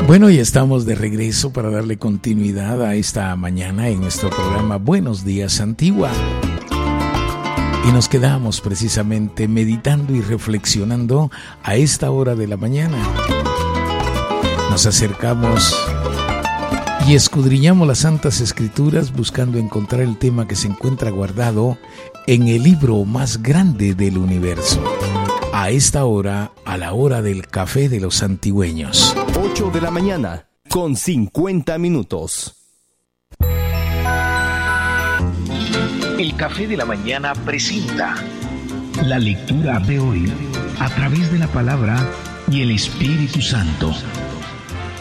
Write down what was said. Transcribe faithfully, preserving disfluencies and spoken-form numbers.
Bueno, y estamos de regreso para darle continuidad a esta mañana en nuestro programa Buenos Días Antigua. Y nos quedamos precisamente meditando y reflexionando a esta hora de la mañana. Nos acercamos y escudriñamos las Santas Escrituras buscando encontrar el tema que se encuentra guardado en el libro más grande del universo. A esta hora, a la hora del café de los antigüeños. ocho de la mañana, con cincuenta minutos. El café de la mañana presenta la lectura de hoy a través de la palabra y el Espíritu Santo.